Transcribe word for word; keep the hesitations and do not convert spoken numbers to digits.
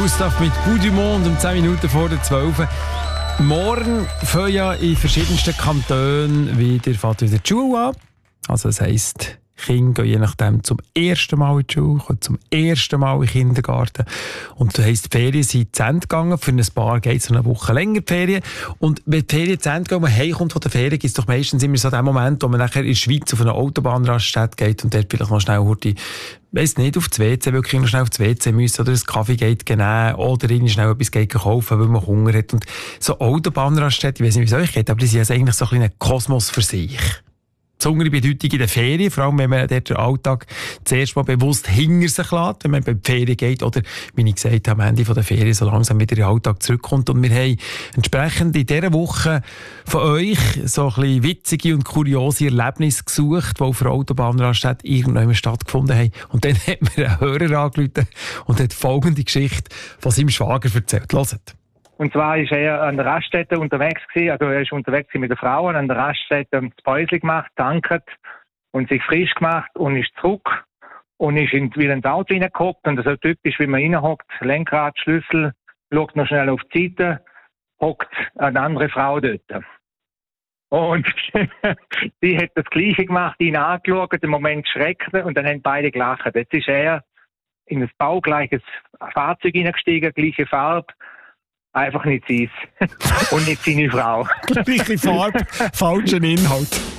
Gustav mit Bout du Monde um zehn Minuten vor der zwölf. Morgen fangen ja in verschiedensten Kantonen wieder, fährt wieder die Schule an. Also das heisst, Kinder gehen je nachdem zum ersten Mal in die Schule, kommen zum ersten Mal in den Kindergarten. Und das heisst, die Ferien sind zu Ende gegangen. Für ein paar geht es eine Woche länger, die Ferien. Und wenn die Ferien zu Ende gehen und man heimkommt von der Ferien, gibt es doch meistens immer so den Moment, wo man nachher in der Schweiz auf eine Autobahnraststätte geht und dort vielleicht noch schnell die, weiss nicht, auf das W C, wirklich noch schnell auf das W C müssen oder einen Kaffee geht nehmen oder irgendwie schnell etwas geht kaufen, weil man Hunger hat. Und so Autobahnraststätte, ich weiss nicht, wie es euch geht, aber die sind also eigentlich so ein kleiner Kosmos für sich. Besondere Bedeutung in der Ferien, vor allem wenn man dort den Alltag zuerst mal bewusst hinter sich lässt, wenn man bei der Ferien geht oder, wie ich gesagt habe, am Ende der Ferien so langsam wieder in den Alltag zurückkommt. Und wir haben entsprechend in dieser Woche von euch so ein bisschen witzige und kuriose Erlebnisse gesucht, die auf der Autobahnraststätte irgendwann stattgefunden haben. Und dann hat mir ein Hörer angerufen und hat folgende Geschichte von seinem Schwager erzählt. Hört. Und zwar ist er an der Raststätte unterwegs gewesen, also er ist unterwegs mit der Frau und an der Raststätte das Päuschen gemacht, tanket und sich frisch gemacht und ist zurück und ist in, wieder ins Auto reingehockt und so typisch, wie man reinhockt, Lenkrad, Schlüssel, schaut noch schnell auf die Seite, hockt eine andere Frau dort. Und sie hat das Gleiche gemacht, ihn angeschaut, im Moment schreckt und dann haben beide gelacht. Jetzt ist er in ein baugleiches Fahrzeug hineingestiegen, gleiche Farbe, einfach nicht sie und nicht seine Frau. Gleiche Farbe, falschen Inhalt.